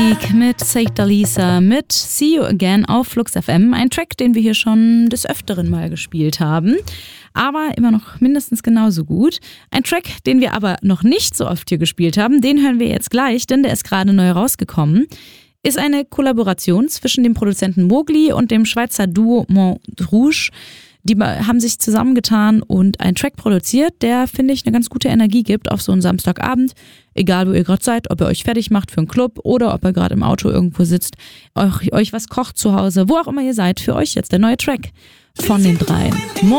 Sonic mit Seita Lisa mit See You Again auf Flux FM. Ein Track, den wir hier schon des Öfteren mal gespielt haben, aber immer noch mindestens genauso gut. Ein Track, den wir aber noch nicht so oft hier gespielt haben, den hören wir jetzt gleich, denn der ist gerade neu rausgekommen. Ist eine Kollaboration zwischen dem Produzenten Mowgli und dem Schweizer Duo Montrouge. Die haben sich zusammengetan und einen Track produziert, der, finde ich, eine ganz gute Energie gibt auf so einen Samstagabend. Egal, wo ihr gerade seid, ob ihr euch fertig macht für einen Club oder ob ihr gerade im Auto irgendwo sitzt, euch was kocht zu Hause, wo auch immer ihr seid, für euch jetzt der neue Track von den dreien.